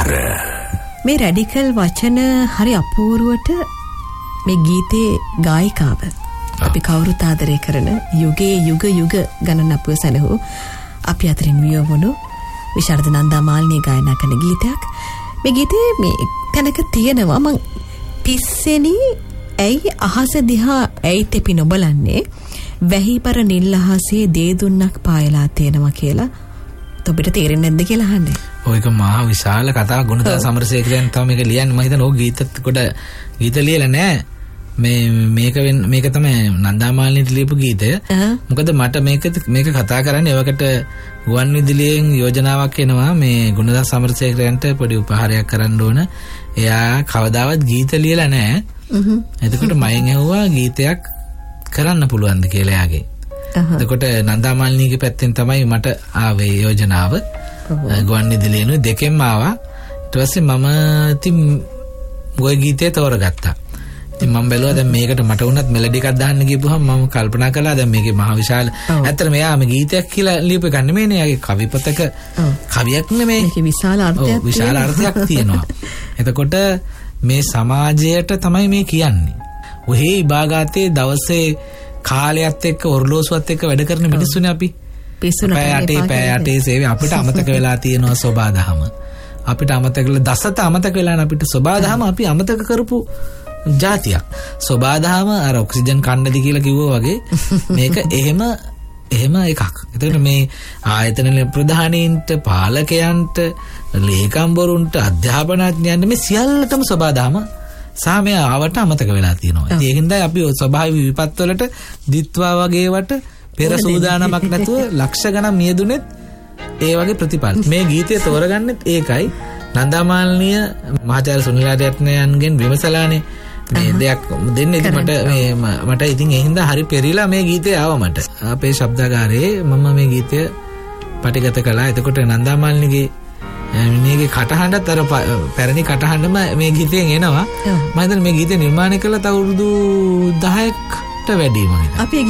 විකාර. මේ රැඩිකල් වචන හරි අපූර්වට මේ ගීතේ ගායිකාව අපි කවුරුත් ආදරය කරන යුගයේ යුග ගණන් අපුව සැලහු අපි අතරින් වියවුණු විශාරද නන්දා මාලිනී ගායනා කරන ගීතයක්. මේ ගීතේ මේ තැනක තියෙනවා මං පිස්සෙනි ඇයි අහස දිහා ඇයි තෙපි නොබලන්නේ වැහිපර නිල් අහසේ දේ දුන්නක් පායලා තියෙනවා කියලා ඔබට තේරෙන්නේ නැද්ද කියලා අහන්නේ. ඔයක මහා විශාල කතාව ගුණදාස සමරසේකරයන් තමයි මේක ලියන්නේ. මම හිතන්නේ ඕක ගීත ලියලා නෑ. මේක තමයි නන්දා මාලිනීට ලියපු ගීතය. මොකද මට මේක කතා කරන්නේ එවකට ගුවන් විදුලියෙන් යෝජනාවක් එනවා මේ ගුණදාස සමරසේකරයන්ට පොඩි උපහාරයක් කරන්න ඕන. එයා කවදාවත් ගීත ලියලා නෑ. එතකොට මයෙන් ඇහුවා ගීතයක් කරන්න පුළුවන්ද කියලා එයාගේ. එතකොට නන්දා මාලිනීගේ පැත්තෙන් තමයි මට ආවේ යෝජනාව. ගුවන් විදුලියෙන් දෙකෙන්ම ආවා. ඊට පස්සේ මම ඉතින් ওই ගීතය තෝරගත්තා. ඉතින් මම බැලුවා දැන් මේකට මට වුණත් මෙලඩි එකක් දාන්න ගිහපුවම මම කල්පනා කළා දැන් මේකේ මහ විශාල ඇත්තට මෙයා මේ ගීතයක් කියලා ලියපු එක නෙමෙයිනේ. යාගේ කවිපතක කවියක් නෙමෙයි. මේකේ විශාල අර්ථයක් තියෙනවා. එතකොට මේ සමාජයට තමයි මේ කියන්නේ. ඔහේ ඉබාගාතේ දවසේ කාලයත් එක්ක ඔර්ලෝසුවත් එක්ක වැඩ කරන මිනිස්සුනේ අපි. පෑ යටේ සේවය අපිට අමතක වෙලා තියෙනවා සෝබාදහම. අපිට අමතක වෙලා දසත අමතක වෙලා අපිට සෝබාදහම අපි අමතක කරපු ජාතියක්. සෝබාදහම අර ඔක්සිජන් කන්නදි කියලා කිව්වා වගේ මේක එහෙම එකක්. එතකොට මේ ආයතන ප්‍රධානීන්ට පාලකයන්ට ලේකම්වරුන්ට අධ්‍යාපනඥයන්ට මේ සියල්ලටම සෝබාදහම සාමය ආවට අමතක වෙලා තියෙනවා. ඒ හින්දා අපි ස්වභාවික විපත් වලට දිත්වා වගේ වට පෙර සූදානමක් නැතුව ලක්ෂ ගණන් මියදුනෙත් ඒ වගේ ප්‍රතිපල. මේ ගීතය තෝරගන්නෙත් ඒකයි. නන්දා මාලිනිය මහාචාර්ය සුනිල් ආරයත්නයන්ගෙන් විමසලානේ මේ දෙයක් දෙන්නේ. මට ඉතින් ඒ හින්දා හරි පෙරිලා මේ ගීතය ආවා මට. අපේ ශබ්දාගාරයේ මම මේ ගීතය පටිගත කළා. එතකොට නන්දා මාලිනිගේ මේකේ කටහඬත් අර පැරණි කටහඬම මේ ගීතයෙන් එනවා. මම හිතන්නේ මේ ගීතය නිර්මාණය කළා තව අවුරුදු 10කට වැඩි මම හිතන්නේ.